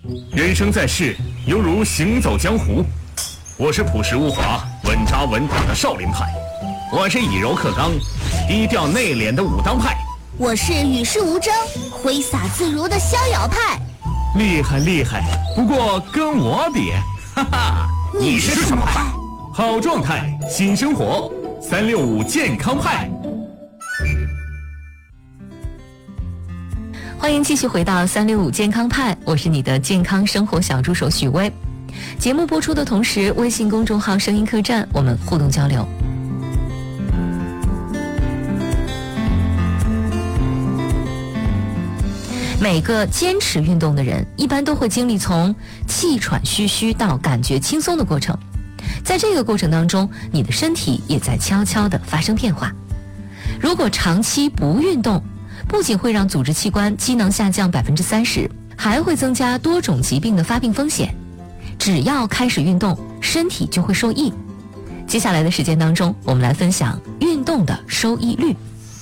人生在世，犹如行走江湖。我是朴实无华、稳扎稳打的少林派，我是以柔克刚、低调内敛的武当派， 我是与世无争、挥洒自如的逍遥派。 厉害厉害，不过跟我比，哈哈， 你是什么派？ 好状态，新生活，365健康派。 欢迎继续回到365健康派，我是你的健康生活小助手许巍。节目播出的同时，微信公众号声音客栈我们互动交流。每个坚持运动的人一般都会经历从气喘吁吁到感觉轻松的过程，在这个过程当中，你的身体也在悄悄地发生变化。如果长期不运动，不仅会让组织器官机能下降30%，还会增加多种疾病的发病风险。只要开始运动，身体就会受益。接下来的时间当中，我们来分享运动的收益率。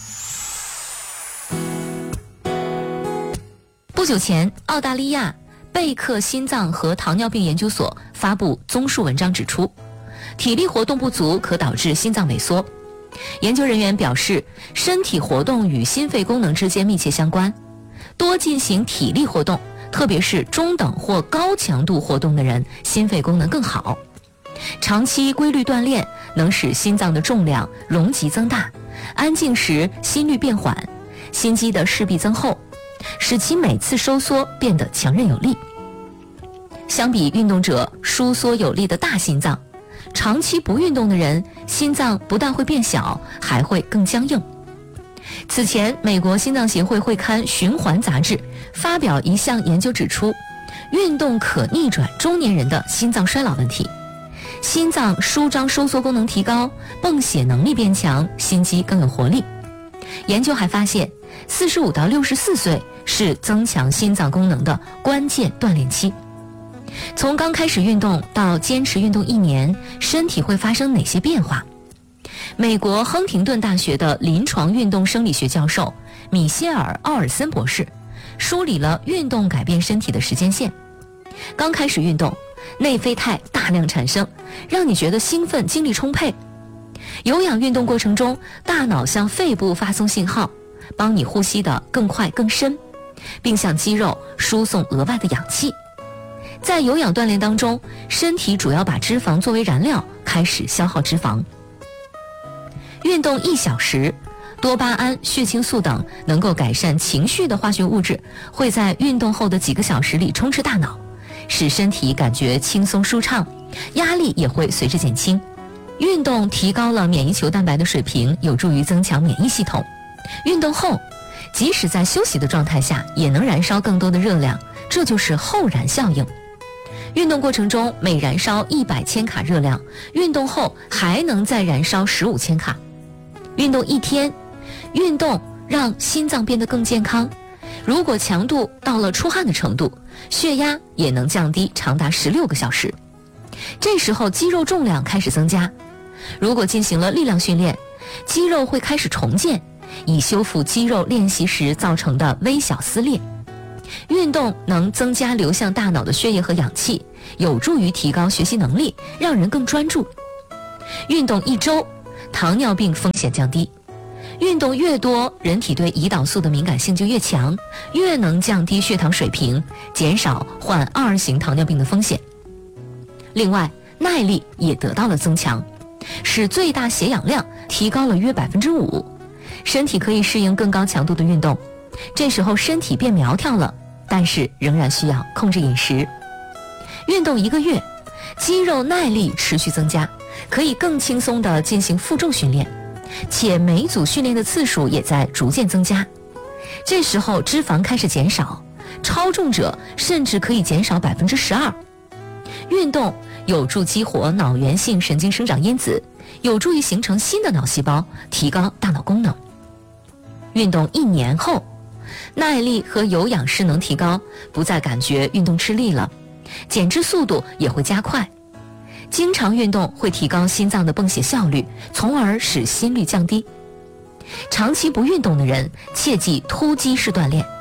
不久前，澳大利亚贝克心脏和糖尿病研究所发布综述文章指出，体力活动不足可导致心脏萎缩。研究人员表示，身体活动与心肺功能之间密切相关，多进行体力活动，特别是中等或高强度活动的人，心肺功能更好。长期规律锻炼能使心脏的重量、容积增大，安静时心率变缓，心肌的室壁增厚，使其每次收缩变得强韧有力。相比运动者舒缩有力的大心脏，长期不运动的人，心脏不但会变小，还会更僵硬。此前，美国心脏协会会刊《循环》杂志发表一项研究指出，运动可逆转中年人的心脏衰老问题。心脏舒张收缩功能提高，泵血能力变强，心肌更有活力。研究还发现，45到64岁是增强心脏功能的关键锻炼期。从刚开始运动到坚持运动1年，身体会发生哪些变化？美国亨廷顿大学的临床运动生理学教授米歇尔·奥尔森博士梳理了运动改变身体的时间线。刚开始运动，内啡肽大量产生，让你觉得兴奋、精力充沛。有氧运动过程中，大脑向肺部发送信号，帮你呼吸得更快更深，并向肌肉输送额外的氧气。在有氧锻炼当中，身体主要把脂肪作为燃料，开始消耗脂肪。运动1小时，多巴胺、血清素等能够改善情绪的化学物质会在运动后的几个小时里充斥大脑，使身体感觉轻松舒畅，压力也会随之减轻。运动提高了免疫球蛋白的水平，有助于增强免疫系统。运动后，即使在休息的状态下，也能燃烧更多的热量，这就是后燃效应。运动过程中每燃烧100千卡热量，运动后还能再燃烧15千卡。运动1天，运动让心脏变得更健康。如果强度到了出汗的程度，血压也能降低长达16个小时。这时候肌肉重量开始增加。如果进行了力量训练，肌肉会开始重建，以修复肌肉练习时造成的微小撕裂。运动能增加流向大脑的血液和氧气，有助于提高学习能力，让人更专注。运动1周，糖尿病风险降低。运动越多，人体对胰岛素的敏感性就越强，越能降低血糖水平，减少患2型糖尿病的风险。另外，耐力也得到了增强，使最大血氧量提高了约5%，身体可以适应更高强度的运动。这时候身体变苗条了，但是仍然需要控制饮食。运动1个月，肌肉耐力持续增加，可以更轻松地进行负重训练，且每组训练的次数也在逐渐增加。这时候脂肪开始减少，超重者甚至可以减少12%。运动有助激活脑源性神经生长因子，有助于形成新的脑细胞，提高大脑功能。运动1年后，耐力和有氧势能提高，不再感觉运动吃力了，减脂速度也会加快。经常运动会提高心脏的泵血效率，从而使心率降低。长期不运动的人切忌突击式锻炼，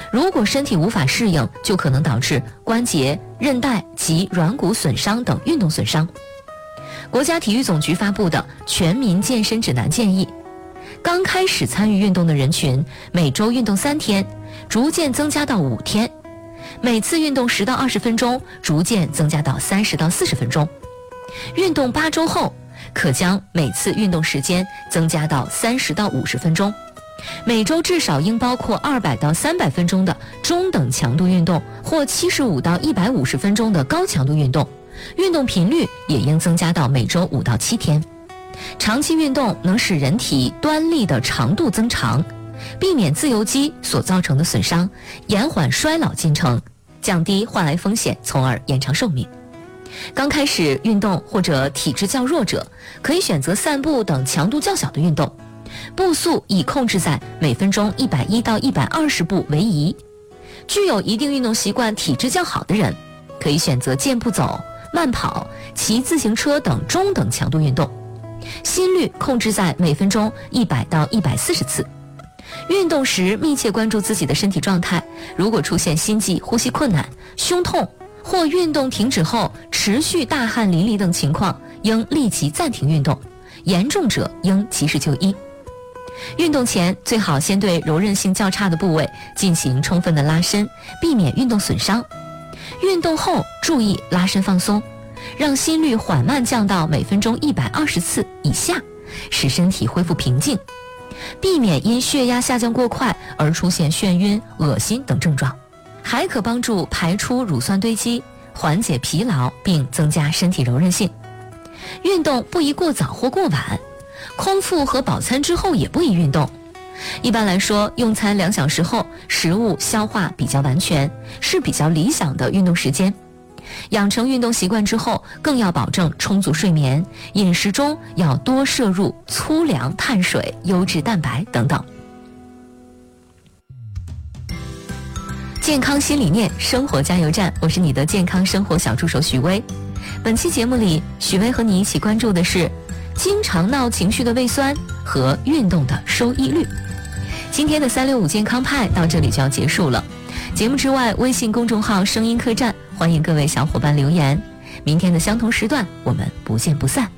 如果身体无法适应，就可能导致关节、韧带及软骨损伤等运动损伤。国家体育总局发布的全民健身指南建议，刚开始参与运动的人群，每周运动3天，逐渐增加到5天，每次运动10到20分钟，逐渐增加到30到40分钟。运动8周后，可将每次运动时间增加到30到50分钟。每周至少应包括200到300分钟的中等强度运动，或75到150分钟的高强度运动。运动频率也应增加到每周5到7天。长期运动能使人体端粒的长度增长，避免自由基所造成的损伤，延缓衰老进程，降低患癌风险，从而延长寿命。刚开始运动或者体质较弱者，可以选择散步等强度较小的运动，步速以控制在每分钟110到120步为宜。具有一定运动习惯、体质较好的人，可以选择健步走、慢跑、骑自行车等中等强度运动，心率控制在每分钟100到140次。运动时密切关注自己的身体状态，如果出现心悸、呼吸困难、胸痛或运动停止后持续大汗淋漓等情况，应立即暂停运动，严重者应及时就医。运动前最好先对柔韧性较差的部位进行充分的拉伸，避免运动损伤。运动后注意拉伸放松，让心率缓慢降到每分钟120次以下，使身体恢复平静，避免因血压下降过快而出现眩晕、恶心等症状。还可帮助排出乳酸堆积，缓解疲劳，并增加身体柔韧性。运动不宜过早或过晚，空腹和饱餐之后也不宜运动。一般来说，用餐2小时后，食物消化比较完全，是比较理想的运动时间。养成运动习惯之后，更要保证充足睡眠，饮食中要多摄入粗粮、碳水、优质蛋白等等。健康新理念，生活加油站，我是你的健康生活小助手许薇。本期节目里，许薇和你一起关注的是经常闹情绪的胃酸和运动的收益率。今天的365健康派到这里就要结束了。节目之外，微信公众号声音客栈，欢迎各位小伙伴留言。明天的相同时段，我们不见不散。